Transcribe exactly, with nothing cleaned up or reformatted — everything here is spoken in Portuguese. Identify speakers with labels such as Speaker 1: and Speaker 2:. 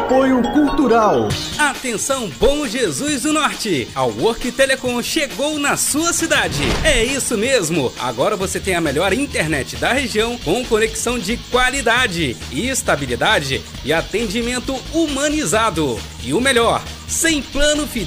Speaker 1: Apoio Cultural.
Speaker 2: Atenção, Bom Jesus do Norte! A Work Telecom chegou na sua cidade. É isso mesmo! Agora você tem a melhor internet da região com conexão de qualidade, estabilidade e atendimento humanizado. E o melhor, sem plano